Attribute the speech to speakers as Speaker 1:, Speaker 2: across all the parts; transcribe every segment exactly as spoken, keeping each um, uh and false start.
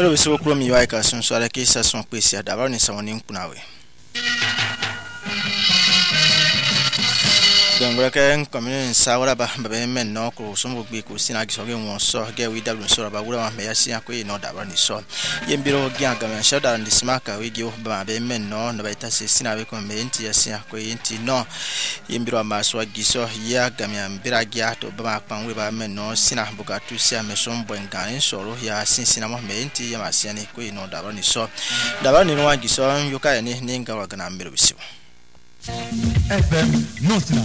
Speaker 1: Pero biso kuro mi wa ka sun so ala ke sa son pesi adaba ni sa woni nkunawe. Gangura kan komune sawara ba be men no ko so mo gbe ko sina gi so ge won so ge wi w so ba wura ma me ya sia ko e no da ba ni so yembiro gi aga men sha da ndi smaka we gi ba be men no no ba ita se sina we ko me enti ya sia ko enti no yembiro ma so gi so ya ga me ambira gi ato ba pan we ba men no sina buga tu sia me so mbo ngan so ro ya sin sina mo me enti ya ma sia ni ko e no da ba ni so da ba ni no wa gi so yo ka ni ni nga wa ga na mbiro bisi F M Notna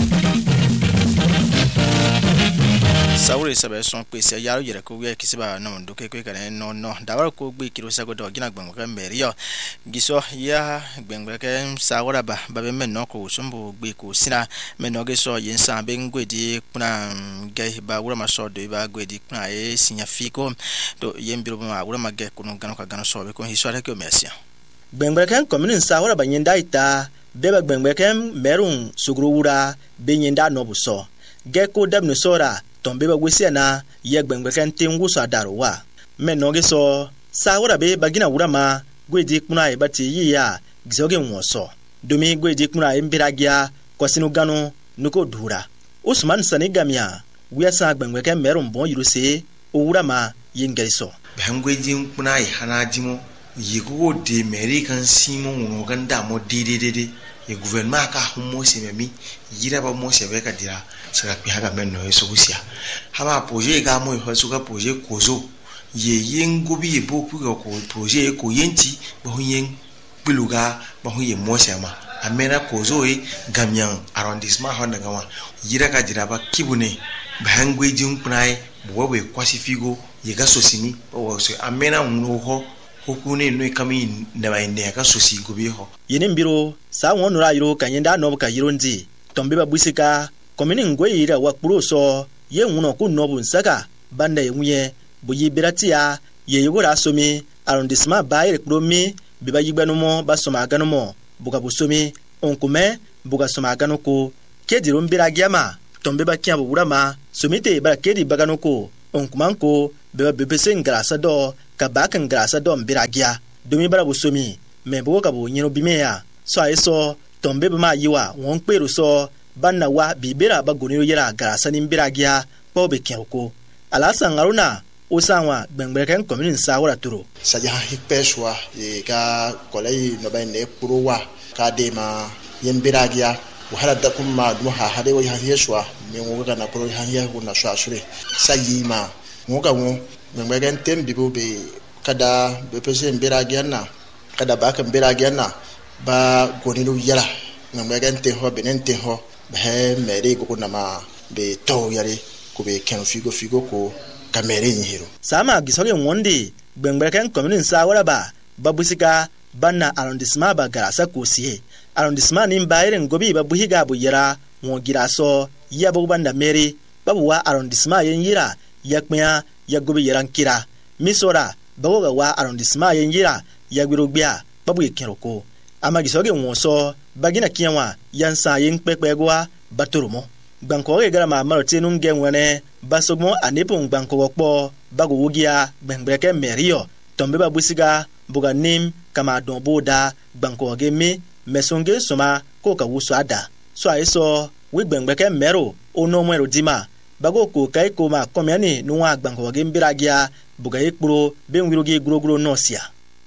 Speaker 1: Sauri sabe son pese yaro yere ko we kisiba no ndo ke ko kan no no dawara ko gbe kiro sago do gina gbangba kan merio giso ya gbangba kan sawara ba ba be men no ko sumbu gbe ko sina men no ge so yin san be ngwedi kuna ge ba wura ma so do ba gwedi kuna e sinya fiko to yembiro ma wura ma ge kuno gano ka gano so be ko histoire ke o mesia gbangba kan commune sawara ba nyenda ita beba gbengbekem merun sugrura benyenda nobuso geko dabno sora tombeba gwesiana ye gbengbekem tinguso adarowa menoge so sawara be bagina wurama gwedi kuna ebati yiya gizoge nwoso domi gwedi kuna embiragia kwasinu gano nuko dura Usman Sanigamia wiasa gbengbekem merun bon yiruse owurama yengeliso
Speaker 2: bangweji kuna ihanajimo yego de American Simon ngoganda mo didididi e gouvernement ka humo sememi yira ba mo sebeka dira saka pihaga menno esogusia haba projet ga mo ho suka projet kozo ye yengo bi bopu ko projet ko yenti ba hunyen biluga ba hunye mo sema amena kozo e gamyan arrondissement honda gawa yira ka dira ba kibune ba hangweji nkunai bo we kwasifigo yega sosini o so amena ngno ho hukune no kami ndaba inde ka sosi gobe ho
Speaker 1: yene mbiro sa won ra yiro kanyenda no ka yiro ndi tombe ba busika komini ngwe yira wa puroso ye nwuno ku no bu nsaka banda yenye buyi biratia ye yogora somi arrondissement bayre promi biba yigbanu mo ba soma ganu mo buga busomi onkume buga soma ganu ko kediro mbira giama tombe ba kiya burama somite ba kedi baganu ko onkumanko beba bebese ngrasa do kabakan grasa do mbiragia domi bara busomi me bo ka bo nyino bimeya so aiso tombe ba ma yiwa won peru so banna wa bibera ba goniro yera grasa ni mbiragia po be kenko alasa ngaruna osanwa gbengbereken kominin sawara turo
Speaker 3: saja hikpeshwa e ka kolai no bane puruwa ka dema yembiragia wahala da kuma dum ha hade wa yeshwa me ngoga na pro hanya kuna shashure sayima ngoga mo gbengbereken tembi bo be kada be pese mbiragia na kada ba kan mbiragia na ba gonilo yala gbengbereken te ho benente ho be mere go na ma be to yare ko be ken figo figo ko kamere nyiro
Speaker 1: sama gisoge wonde gbengbereken kominin sawara ba babusika banna arrondissement ba garasa kosie arrondissement nim bayre ngobi babuhiga buyera wongira so yabo banda mere babuwa arrondissement yenyira yakmea yagobi yerankira misora bagoga wa arrondissement yenyira yagbirogbia babu yekeroko amagisoge wonso bagina kiyanwa yansa yenkpekpegwa batoromo gbanko ge garama marotenu ngenwene basogmo anepon gbanko wokpo bago wogia gbengbreke merio tombe babusiga buga nim kama don boda gbanko ge me mesonge soma ko ka wuso ada so aiso wi gbengbreke mero ono mwero dima bago ko kai ko ma komiani nuwa gbanko ge mbiragia buga ekpro benwiroge grogro nosia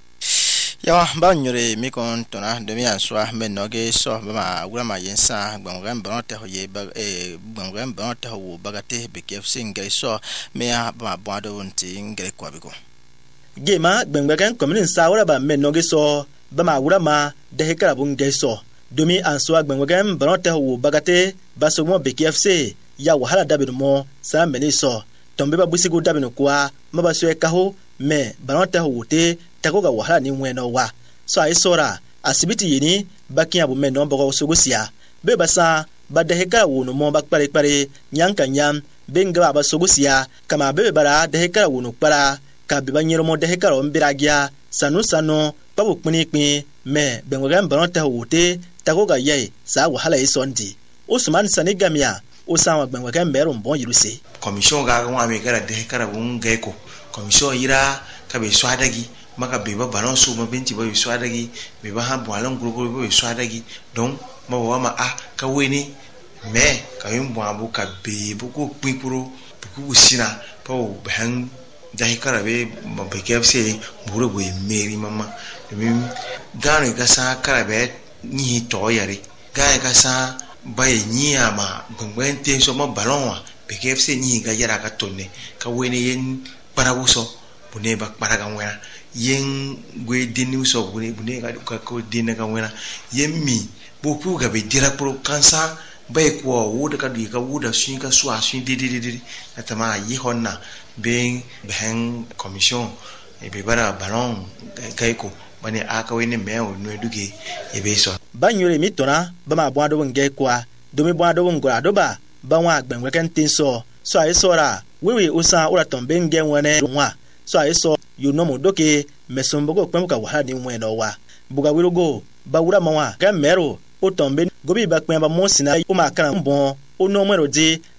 Speaker 1: ya ba nyore mi kon tona de mi answa men noge so ba ma wura ma yensa gbangam ba ta hoye ba e gbangam ba ta ho bagate be kef single so me ya ba bo ado nti ngere kwa biko gema gbangam community sawara ba men noge so ba ma wura ma de hekara bu ngere so domi answa gbangam ba ta ho bagate ba so mo be kef se ya wahala dabido mo sa meni so tombe ba busigo dabino kwa maba so e kaho me ba ta ho te takoga wahala ni mweno wa so aisora asibiti yini bakia bu meno bogo sogosia be basa badaheka wono mo bakpare pare nyanka nyam benga ba sogosia kama be bara daheka wono para ka be banyero mo daheka ro mbiragia sanu sanu babu kpinikpi me benga mbanota wote takoga yai sa wahala isondi Usman Sanigamia osanwa benga mbero mbon yiruse
Speaker 2: commission ga wa me gara daheka ro ngeko commission yira kabe swadagi maka beba balon so ma benti ba yuswa dagi beba ha balon grupo ba yuswa dagi donc ma wa ma a ka weni me ka yum bo abu ka be bu ko pipuro bu sina pa o ban jahi karabe ma be kefse buru bo meri mama mi gane ka sa karabe ni to yare gane ka sa bay ni ama gbengben so ma balon wa be kefse ni ga yara ka tonne ka weni yen parabuso bune ba paraga wena yen gwe dinu so bune bune ga ko dinu ga wena yen mi bo pu ga be dira pro kansa bay ko wuda ka di ka wuda shin ka so ashin di di di atama yi honna be ben commission e be bara balon kai ko bane aka wene mewo no eduge e be so
Speaker 1: banyure mitona ba ma bwa do nge kwa do mi bwa do ngora do ba ba wa gbenwe kan tin so so ai sora wewe usa ora tombe nge wene nwa so ai so you know mo doke mesombo ko kwem ka wa ni nwe no wa buga wirogo ba wura mawa ga mero o tombe gobi ba kwem ba mo sina o ma kan bon o no mo ro di